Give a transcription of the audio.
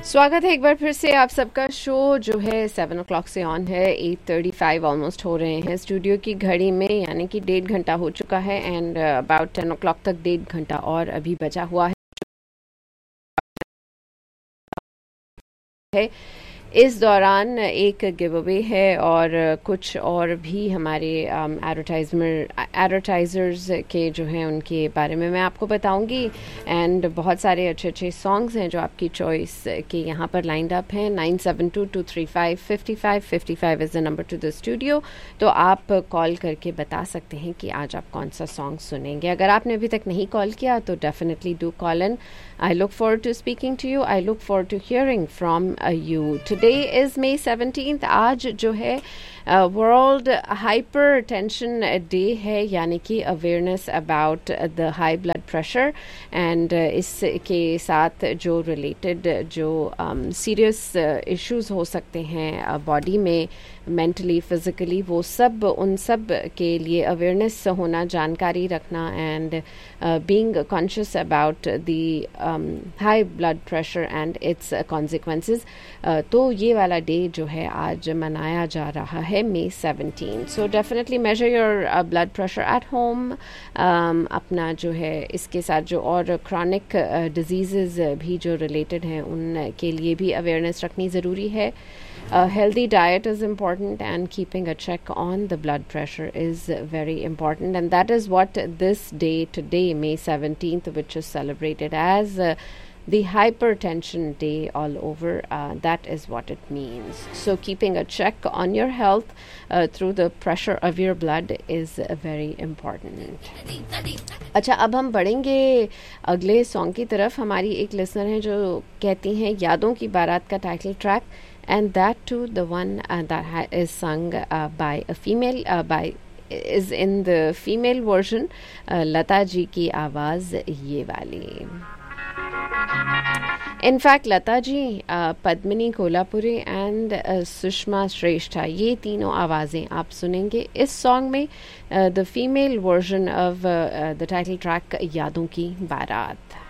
स्वागत है एक बार फिर से आप सबका। शो जो है 7 o'clock से ऑन है, 8:35 ऑलमोस्ट हो रहे हैं स्टूडियो की घड़ी में, यानी कि 1.5 घंटा हो चुका है एंड अबाउट 10 o'clock तक 1.5 घंटा और अभी बचा हुआ है। इस दौरान एक गिव अवे है और कुछ और भी हमारे एडवर्टाइजर्स के जो हैं उनके बारे में मैं आपको बताऊंगी एंड बहुत सारे अच्छे अच्छे सॉन्ग्स हैं जो आपकी चॉइस के यहाँ पर लाइंड अप हैं। 9722355555 is the number two the studio. तो आप कॉल करके बता सकते हैं कि आज आप कौन सा सॉन्ग सुनेंगे। अगर आपने अभी तक नहीं कॉल किया तो definitely do call in. I look forward to speaking to you. I look forward to hearing from you. Today is May 17th. आज जो है वर्ल्ड हाइपर टेंशन डे है, यानी कि awareness about the high blood pressure and इसके साथ जो related जो सीरियस इश्यूज हो सकते हैं बॉडी में, मेंटली, फिजिकली, वो सब उन सब के लिए अवेयरनेस होना, जानकारी रखना and being conscious about the high blood pressure and it's consequences. तो ये वाला डे जो है आज मनाया जा रहा है May 17। So definitely major your blood pressure at home. अपना जो है इसके साथ जो और क्रॉनिक डिजीज़ भी जो रिलेटेड हैं उनके लिए भी अवेयरनेस रखनी ज़रूरी है। A healthy diet is important and keeping a check on the blood pressure is very important, and that is what this day today, May 17th, which is celebrated as the hypertension day all over, that is what it means. So keeping a check on your health through the pressure of your blood is very important. अच्छा, अब हम बढ़ेंगे अगले song की तरफ। हमारी एक listener है जो कहती हैं यादों की बारात का title track, and that too the one that is sung by a female is in the female version, Lata ji की आवाज़ ये वाली। In fact, Lata ji, Padmini Kolhapuri and Sushma श्रेष्ठा, ये तीनों आवाज़ें आप सुनेंगे इस सॉन्ग में, the female version of the title track यादों की बारात।